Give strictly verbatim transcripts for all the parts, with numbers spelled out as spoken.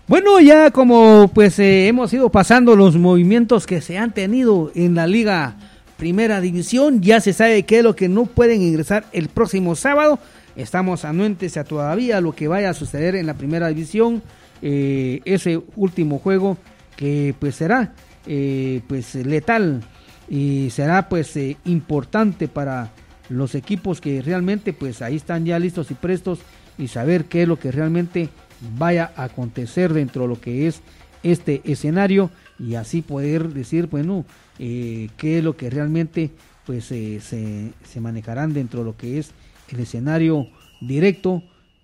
Bueno, ya como pues eh, hemos ido pasando los movimientos que se han tenido en la Liga Primera División, ya se sabe qué es lo que no pueden ingresar el próximo sábado. Estamos anuentes a todavía lo que vaya a suceder en la Primera División, eh, ese último juego que pues será eh, pues letal y será pues eh, importante para los equipos que realmente pues ahí están ya listos y prestos y saber qué es lo que realmente vaya a acontecer dentro de lo que es este escenario y así poder decir, bueno, eh, qué es lo que realmente pues eh, se, se manejarán dentro de lo que es el escenario directo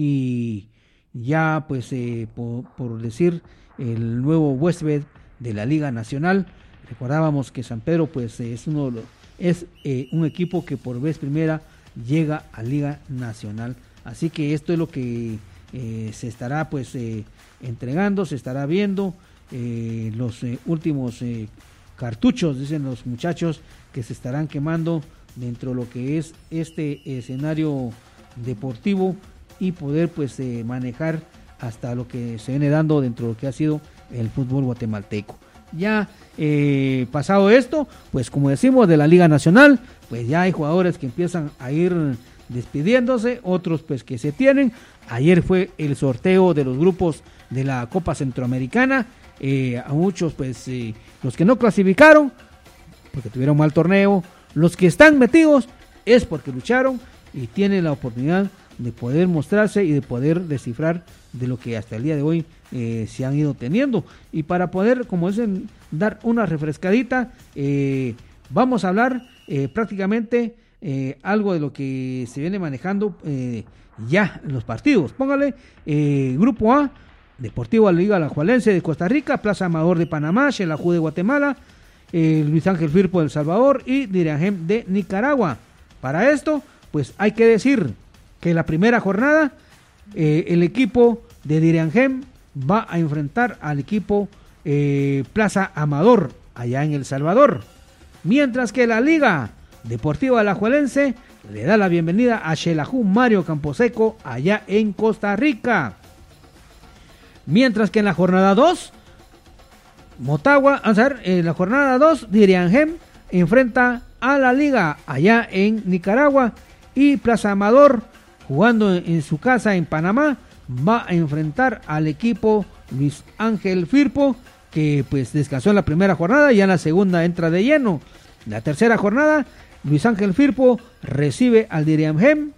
y ya pues eh, por, por decir el nuevo huésped de la Liga Nacional. Recordábamos que San Pedro pues es uno de los, es eh, un equipo que por vez primera llega a Liga Nacional, así que esto es lo que Eh, se estará pues eh, entregando, se estará viendo eh, los eh, últimos eh, cartuchos, dicen los muchachos, que se estarán quemando dentro de lo que es este escenario deportivo y poder pues eh, manejar hasta lo que se viene dando dentro de lo que ha sido el fútbol guatemalteco. Ya eh, pasado esto, pues como decimos de la Liga Nacional, pues ya hay jugadores que empiezan a ir despidiéndose, otros pues que se tienen. Ayer fue el sorteo de los grupos de la Copa Centroamericana, eh, a muchos pues eh, los que no clasificaron porque tuvieron mal torneo, los que están metidos es porque lucharon y tienen la oportunidad de poder mostrarse y de poder descifrar de lo que hasta el día de hoy eh, se han ido teniendo. Y para poder, como dicen, dar una refrescadita, eh, vamos a hablar eh, prácticamente eh, algo de lo que se viene manejando eh, ya en los partidos. Póngale eh, Grupo A, Deportivo Liga Alajuelense de Costa Rica, Plaza Amador de Panamá, Xelajú de Guatemala, eh, Luis Ángel Firpo de El Salvador y Diriangén de Nicaragua. Para esto, pues hay que decir que la primera jornada eh, el equipo de Diriangén va a enfrentar al equipo eh, Plaza Amador allá en El Salvador, mientras que la Liga Deportiva Alajuelense le da la bienvenida a Xelajú Mario Camposeco allá en Costa Rica. Mientras que en la jornada dos, Motagua, vamos a ver, en la jornada dos, Diriangén enfrenta a la Liga allá en Nicaragua y Plaza Amador, jugando en su casa en Panamá, va a enfrentar al equipo Luis Ángel Firpo, que pues descansó en la primera jornada y en la segunda entra de lleno. En la tercera jornada, Luis Ángel Firpo recibe al Diriangén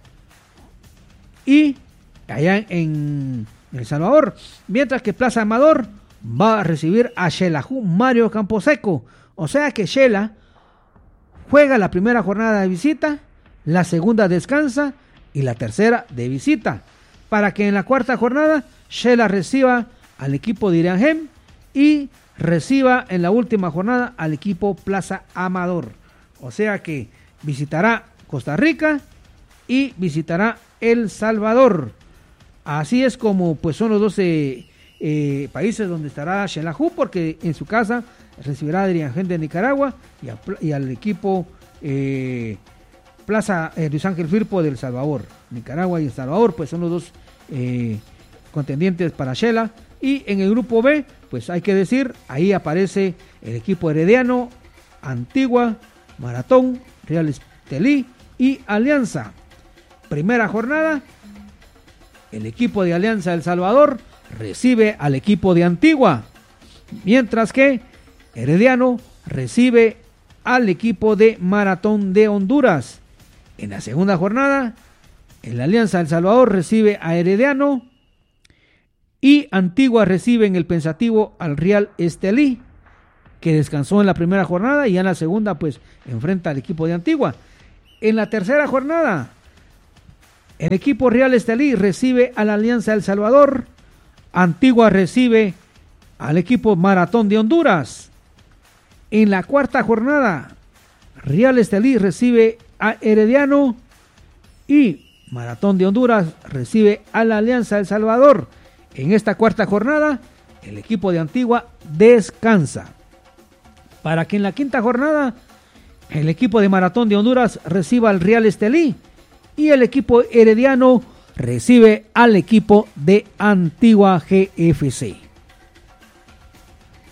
y allá en El Salvador, mientras que Plaza Amador va a recibir a Xelajú Mario Camposeco. O sea que Xela juega la primera jornada de visita, la segunda descansa y la tercera de visita, para que en la cuarta jornada Xela reciba al equipo Diriangén y reciba en la última jornada al equipo Plaza Amador. O sea que visitará Costa Rica y visitará El Salvador. Así es como pues son los doce eh, países donde estará Xelajú, porque en su casa recibirá a Diriangén de Nicaragua y, a, y al equipo eh, Plaza eh, Luis Ángel Firpo de El Salvador. Nicaragua y El Salvador pues son los dos eh, contendientes para Xela. Y en el grupo B, pues hay que decir, ahí aparece el equipo herediano, Antigua, Maratón, Real Estelí y Alianza. Primera jornada, el equipo de Alianza El Salvador recibe al equipo de Antigua, mientras que Herediano recibe al equipo de Maratón de Honduras. En la segunda jornada, el Alianza El Salvador recibe a Herediano y Antigua recibe en el Pensativo al Real Estelí, que descansó en la primera jornada y en la segunda pues enfrenta al equipo de Antigua. En la tercera jornada, el equipo Real Estelí recibe a la Alianza El Salvador, Antigua recibe al equipo Maratón de Honduras. En la cuarta jornada, Real Estelí recibe a Herediano y Maratón de Honduras recibe a la Alianza El Salvador. En esta cuarta jornada, el equipo de Antigua descansa, para que en la quinta jornada el equipo de Maratón de Honduras reciba al Real Estelí y el equipo herediano recibe al equipo de Antigua G F C.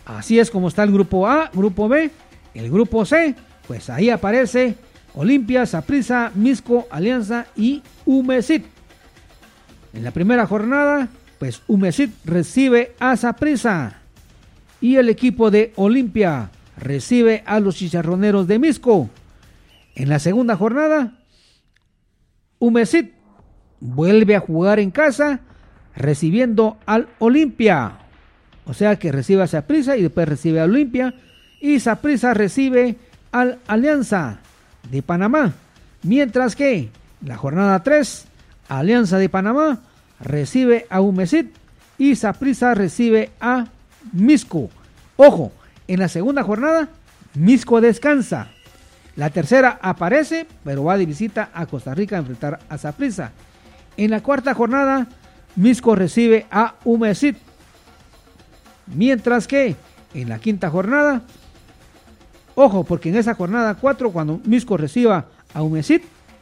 Así es como está el grupo A, grupo B, el grupo C, pues ahí aparece Olimpia, Saprissa, Misco, Alianza y Humesit. En la primera jornada, pues Humesit recibe a Saprissa y el equipo de Olimpia recibe a los Chicharroneros de Misco. En la segunda jornada, Humesit vuelve a jugar en casa recibiendo al Olimpia. O sea que recibe a Saprissa y después recibe a Olimpia. Y Saprissa recibe al Alianza de Panamá. Mientras que la jornada tres, Alianza de Panamá recibe a Humesit y Saprissa recibe a Misco. Ojo, en la segunda jornada, Misco descansa. La tercera aparece, pero va de visita a Costa Rica a enfrentar a Saprissa. En la cuarta jornada, Misco recibe a Humesit. Mientras que en la quinta jornada, ojo, porque en esa jornada cuatro, cuando Misco reciba a Humesit,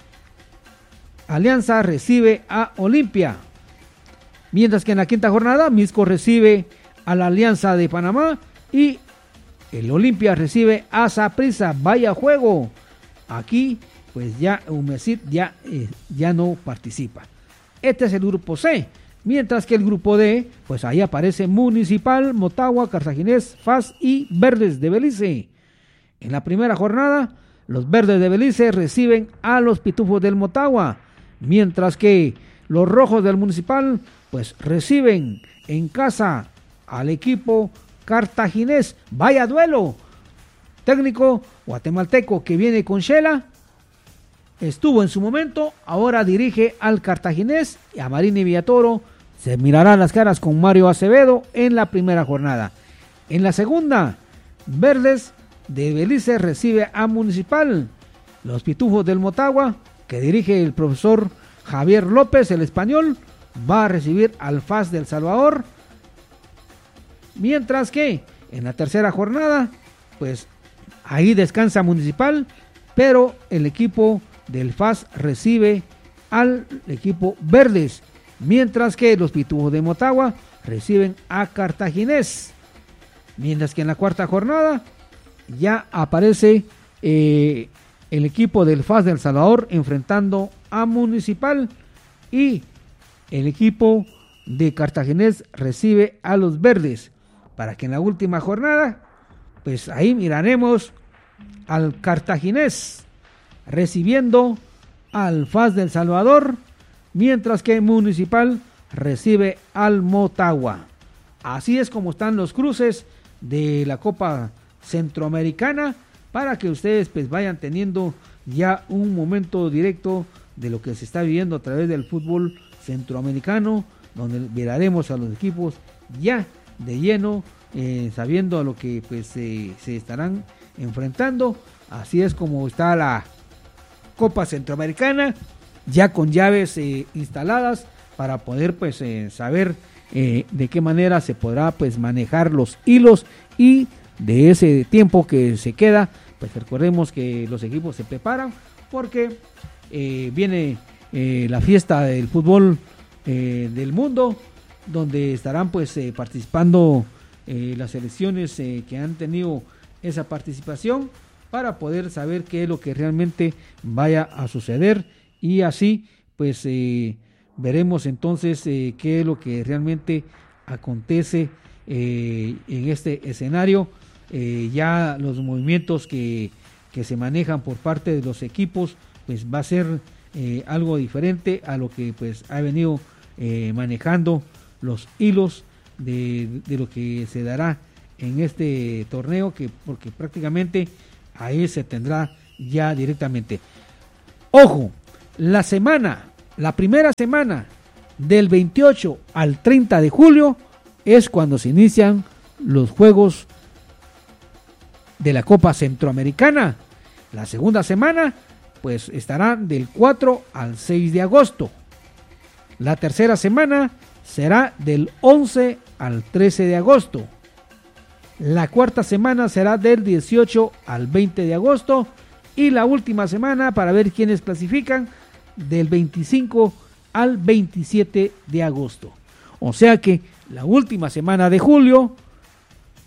Alianza recibe a Olimpia. Mientras que en la quinta jornada, Misco recibe a la Alianza de Panamá y el Olimpia recibe a Saprissa. Vaya juego. Aquí, pues ya Humesit ya, eh, ya no participa. Este es el grupo C. Mientras que el grupo D, pues ahí aparece Municipal, Motagua, Cartaginés, F A S y Verdes de Belice. En la primera jornada, los Verdes de Belice reciben a los Pitufos del Motagua, mientras que los Rojos del Municipal, pues reciben en casa al equipo Cartaginés. Vaya duelo. Técnico guatemalteco que viene con Shela, estuvo en su momento, ahora dirige al Cartaginés y a Marini Villatoro. Se mirarán las caras con Mario Acevedo en la primera jornada. En la segunda, Verdes de Belice recibe a Municipal. Los Pitufos del Motagua, que dirige el profesor Javier López, el español, va a recibir al F A S del Salvador. Mientras que en la tercera jornada, pues ahí descansa Municipal, pero el equipo del F A S recibe al equipo Verdes. Mientras que los Pitufos de Motagua reciben a Cartaginés. Mientras que en la cuarta jornada ya aparece eh, el equipo del F A S del Salvador enfrentando a Municipal y el equipo de Cartaginés recibe a los Verdes. Para que en la última jornada, pues ahí miraremos al Cartaginés recibiendo al F A S del Salvador, mientras que Municipal recibe al Motagua. Así es como están los cruces de la Copa Centroamericana, para que ustedes pues vayan teniendo ya un momento directo de lo que se está viviendo a través del fútbol centroamericano, donde miraremos a los equipos ya de lleno, eh, sabiendo a lo que pues eh, se estarán enfrentando. Así es como está la Copa Centroamericana, ya con llaves eh, instaladas para poder pues eh, saber eh, de qué manera se podrá pues manejar los hilos, y de ese tiempo que se queda, pues recordemos que los equipos se preparan porque eh, viene eh, la fiesta del fútbol eh, del mundo, donde estarán pues eh, participando eh, las selecciones eh, que han tenido esa participación, para poder saber qué es lo que realmente vaya a suceder, y así pues eh, veremos entonces eh, qué es lo que realmente acontece eh, en este escenario. Eh, ya los movimientos que, que se manejan por parte de los equipos pues va a ser eh, algo diferente a lo que pues ha venido eh, manejando los hilos de, de lo que se dará en este torneo, que porque prácticamente ahí se tendrá ya directamente. Ojo, la semana, la primera semana del veintiocho al treinta de julio es cuando se inician los juegos de la Copa Centroamericana. La segunda semana pues estará del cuatro al seis de agosto. La tercera semana será del once al trece de agosto. La cuarta semana será del dieciocho al veinte de agosto, y la última semana, para ver quiénes clasifican, del veinticinco al veintisiete de agosto. O sea que la última semana de julio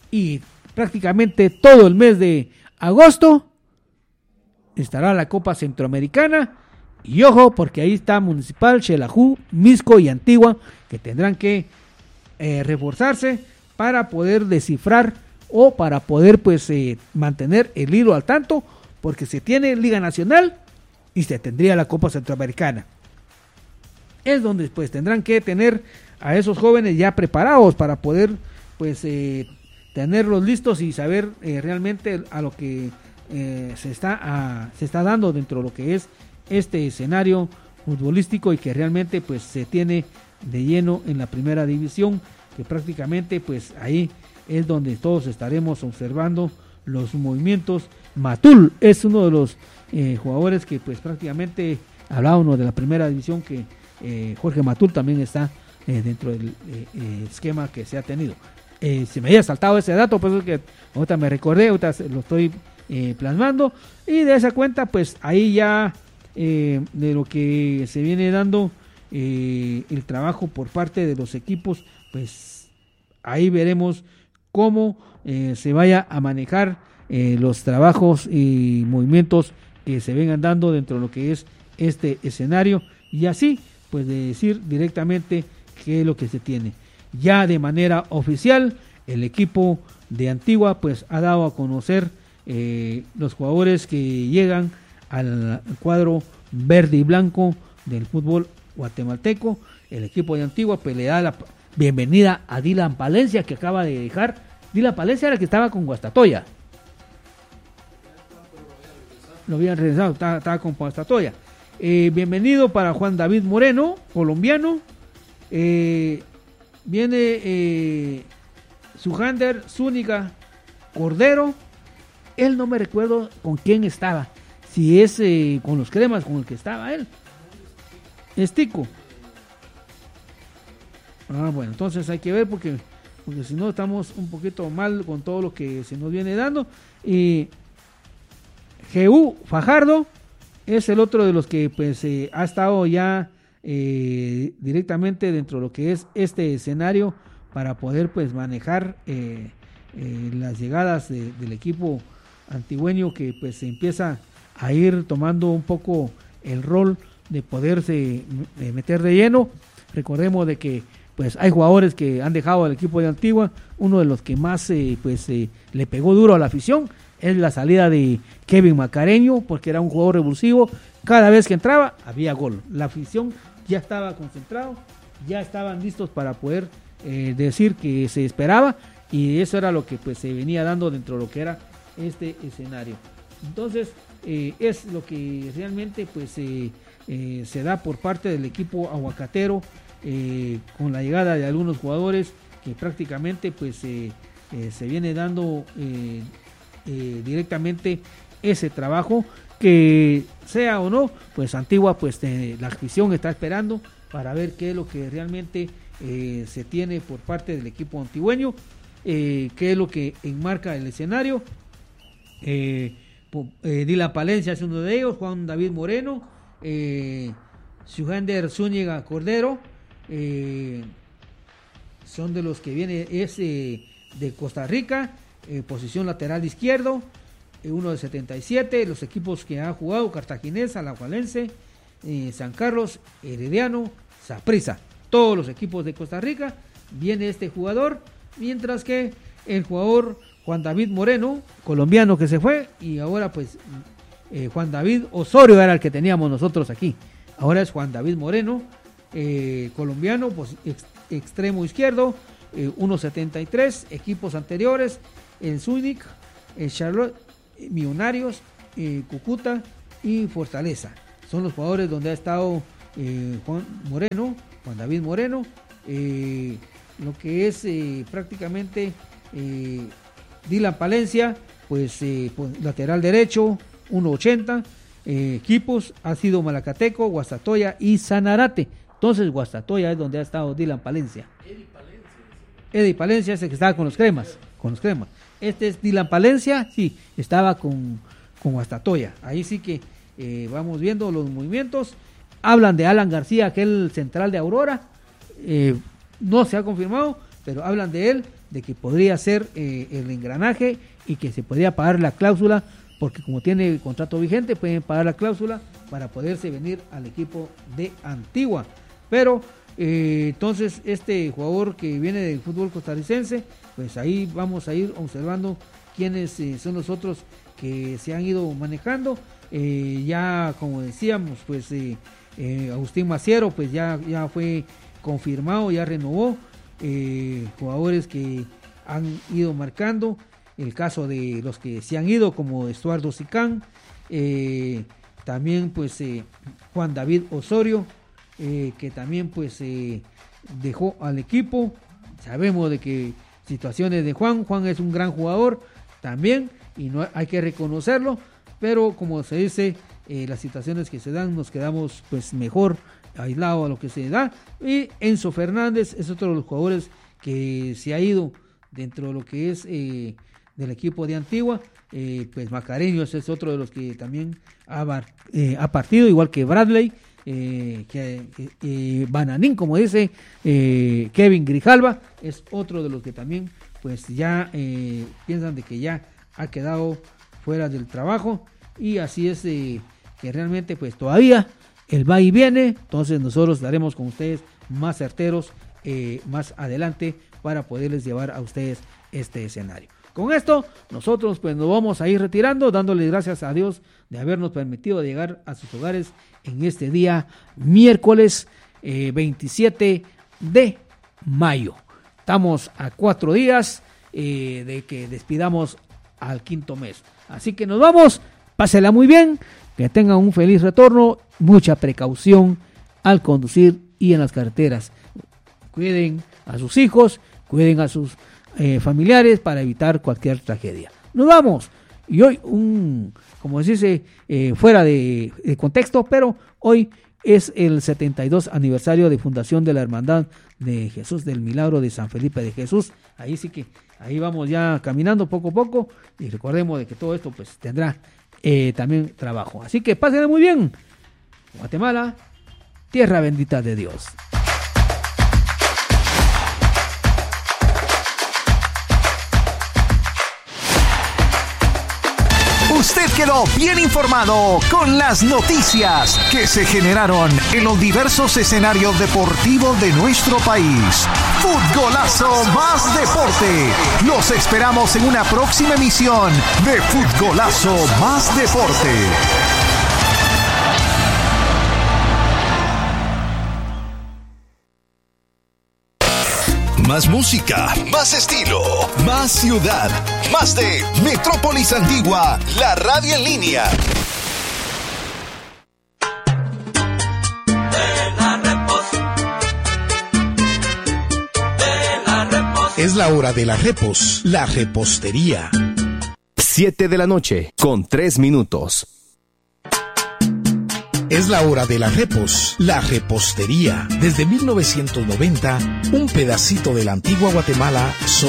y prácticamente todo el mes de agosto estará la Copa Centroamericana. Y ojo, porque ahí está Municipal, Xelajú, Misco y Antigua, que tendrán que eh, reforzarse para poder descifrar o para poder pues eh, mantener el hilo al tanto, porque se tiene Liga Nacional y se tendría la Copa Centroamericana. Es donde pues tendrán que tener a esos jóvenes ya preparados para poder pues eh, tenerlos listos y saber eh, realmente a lo que eh, se está a, se está dando dentro de lo que es este escenario futbolístico y que realmente pues se tiene de lleno en la primera división, que prácticamente pues ahí es donde todos estaremos observando los movimientos. Matul es uno de los eh, jugadores que pues prácticamente hablábamos de la primera división, que eh, Jorge Matul también está eh, dentro del eh, eh, esquema que se ha tenido. Eh, se me había saltado ese dato, pues es que ahorita me recordé, ahorita lo estoy eh, plasmando, y de esa cuenta pues ahí ya eh, de lo que se viene dando eh, el trabajo por parte de los equipos, pues ahí veremos cómo eh, se vaya a manejar eh, los trabajos y movimientos que se vengan dando dentro de lo que es este escenario, y así pues de decir directamente qué es lo que se tiene. Ya de manera oficial el equipo de Antigua pues ha dado a conocer eh, los jugadores que llegan al cuadro verde y blanco del fútbol guatemalteco. El equipo de Antigua pues le da la bienvenida a Dylan Palencia, que acaba de dejar. Dylan Palencia era el que estaba con Guastatoya, lo habían regresado, estaba, estaba con Guastatoya. Eh, bienvenido para Juan David Moreno, colombiano. Eh, viene eh, Sujander Zúñiga Cordero. Él no me recuerdo con quién estaba, si es eh, con los cremas con el que estaba él. Es Tico. Ah, bueno, entonces hay que ver porque, porque si no estamos un poquito mal con todo lo que se nos viene dando. Y G U Fajardo es el otro de los que pues eh, ha estado ya eh, directamente dentro de lo que es este escenario para poder pues manejar eh, eh, las llegadas de, del equipo antigüeño, que pues se empieza a ir tomando un poco el rol de poderse eh, meter de lleno. Recordemos de que pues hay jugadores que han dejado al equipo de Antigua. Uno de los que más eh, pues eh, le pegó duro a la afición es la salida de Kevin Macareño, porque era un jugador revulsivo. Cada vez que entraba había gol. La afición ya estaba concentrado, ya estaban listos para poder eh, decir que se esperaba, y eso era lo que pues se venía dando dentro de lo que era este escenario. Entonces eh, es lo que realmente pues eh, eh, se da por parte del equipo aguacatero, eh, con la llegada de algunos jugadores que prácticamente pues eh, eh, se viene dando eh, eh, directamente ese trabajo, que sea o no pues Antigua pues eh, la afición está esperando para ver qué es lo que realmente eh, se tiene por parte del equipo antigüeño, eh, qué es lo que enmarca el escenario. eh, eh, Dylan Palencia es uno de ellos, Juan David Moreno, eh, Sujander Zúñiga Cordero, eh, son de los que viene, es eh, de Costa Rica, eh, posición lateral izquierdo, eh, uno de setenta y siete, los equipos que ha jugado: Cartaginés, Alajuelense, eh, San Carlos, Herediano, Saprissa, todos los equipos de Costa Rica. Viene este jugador, mientras que el jugador Juan David Moreno, colombiano que se fue, y ahora pues eh, Juan David Osorio era el que teníamos nosotros aquí, ahora es Juan David Moreno, eh, colombiano, pues ex, extremo izquierdo, eh, uno setenta y tres, equipos anteriores, el Zúñiga, el Charlotte, eh, Millonarios, eh, Cúcuta y Fortaleza, son los jugadores donde ha estado eh, Juan Moreno, Juan David Moreno, eh, lo que es eh, prácticamente eh, Dylan Palencia, pues, eh, pues lateral derecho, uno ochenta, eh, equipos ha sido Malacateco, Guastatoya y Sanarate. Entonces Guastatoya es donde ha estado Dylan Palencia. Eddie Palencia. Eddie Palencia es el que estaba con los cremas, con los cremas. Este es Dylan Palencia, sí, estaba con, con Guastatoya. Ahí sí que eh, vamos viendo los movimientos. Hablan de Alan García, aquel central de Aurora, eh, no se ha confirmado, pero hablan de él, de que podría ser eh, el engranaje y que se podría pagar la cláusula, porque como tiene el contrato vigente, pueden pagar la cláusula para poderse venir al equipo de Antigua. Pero eh, entonces este jugador que viene del fútbol costarricense, pues ahí vamos a ir observando quiénes eh, son los otros que se han ido manejando. Eh, ya como decíamos, pues eh, eh, Agustín Maciero, pues ya, ya fue confirmado, ya renovó. Eh, jugadores que han ido marcando, el caso de los que se han ido como Estuardo Sicán, eh, también pues eh, Juan David Osorio, eh, que también pues eh, dejó al equipo. Sabemos de que situaciones de Juan, Juan es un gran jugador también y no hay que reconocerlo, pero como se dice, eh, las situaciones que se dan nos quedamos pues mejor aislado a lo que se da. Y Enzo Fernández es otro de los jugadores que se ha ido dentro de lo que es eh, del equipo de Antigua. Eh, pues Macareños es otro de los que también ha, eh, ha partido, igual que Bradley, eh, que eh, Bananín, como dice eh, Kevin Grijalva, es otro de los que también pues ya eh, piensan de que ya ha quedado fuera del trabajo. Y así es eh, que realmente pues todavía el va y viene, entonces nosotros estaremos con ustedes más certeros eh, más adelante para poderles llevar a ustedes este escenario. Con esto, nosotros pues nos vamos a ir retirando, dándoles gracias a Dios de habernos permitido llegar a sus hogares en este día miércoles eh, veintisiete de mayo. Estamos a cuatro días eh, de que despidamos al quinto mes. Así que nos vamos, pásela muy bien, que tengan un feliz retorno, mucha precaución al conducir y en las carreteras. Cuiden a sus hijos, cuiden a sus eh, familiares para evitar cualquier tragedia. Nos vamos. Y hoy, un, como se dice, eh, fuera de, de contexto, pero hoy es el setenta y dos aniversario de fundación de la Hermandad de Jesús del Milagro de San Felipe de Jesús. Ahí sí que, ahí vamos ya caminando poco a poco y recordemos de que todo esto pues tendrá eh, también trabajo. Así que pásenla muy bien. Guatemala, tierra bendita de Dios. Usted quedó bien informado con las noticias que se generaron en los diversos escenarios deportivos de nuestro país. Futgolazo más deporte. Los esperamos en una próxima emisión de Futgolazo más deporte. Más música, más estilo, más ciudad, más de Metrópolis Antigua, la radio en línea. Es la hora de la repos, la repostería. Siete de la noche, con tres minutos. Es la hora de la repos, la repostería. Desde mil novecientos noventa, un pedacito de la antigua Guatemala sobre